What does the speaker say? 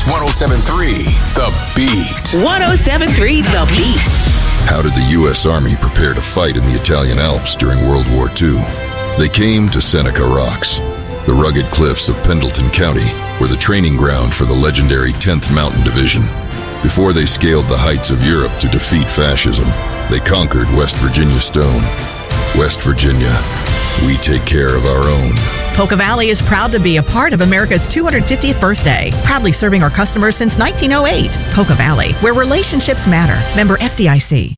It's 107.3 The Beat. 107.3 The Beat. How did the U.S. Army prepare to fight in the Italian Alps during World War II? They came to Seneca Rocks. The rugged cliffs of Pendleton County were the training ground for the legendary 10th Mountain Division. Before they scaled the heights of Europe to defeat fascism, they conquered West Virginia stone. West Virginia, we take care of our own. Polka Valley is proud to be a part of America's 250th birthday, proudly serving our customers since 1908. Polka Valley, where relationships matter. Member FDIC.